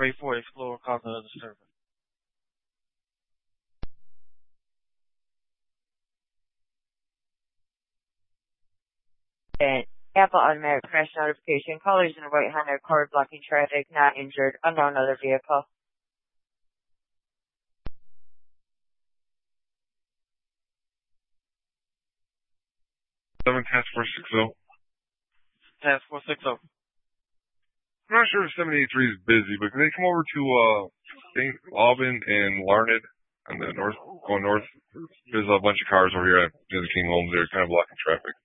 Rate 4 Explorer causing a disturbance. And Apple automatic crash notification. Callers in a right-hander car blocking traffic, not injured. Unknown other vehicle. 7 Task Force 60. Task Force 60. I'm not sure if 783 is busy, but can they come over to St. Alban and Larned on the north, going north? There's a bunch of cars over here at the King Homes. They're kind of blocking traffic.